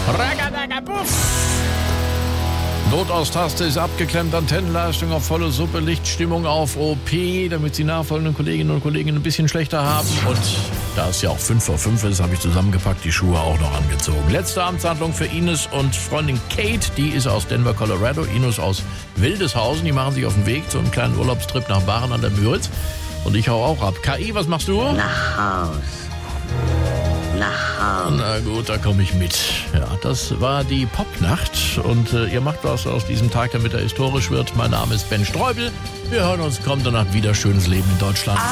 Notaustaste ist abgeklemmt, Antennenleistung auf volle Suppe, Lichtstimmung auf OP, damit Sie nachfolgenden Kolleginnen und Kollegen ein bisschen schlechter haben. Und da es ja auch 5:05 ist, habe ich zusammengepackt, die Schuhe auch noch angezogen. Letzte Amtshandlung für Ines und Freundin Kate, die ist aus Denver, Colorado. Ines aus Wildeshausen, die machen sich auf den Weg zu einem kleinen Urlaubstrip nach Waren an der Müritz. Und ich hau auch ab. KI, was machst du? Nach Haus. Na gut, da komme ich mit. Ja, das war die Popnacht und ihr macht was aus diesem Tag, damit er historisch wird. Mein Name ist Ben Streubel. Wir hören uns kommende Nacht wieder. Schönes Leben in Deutschland.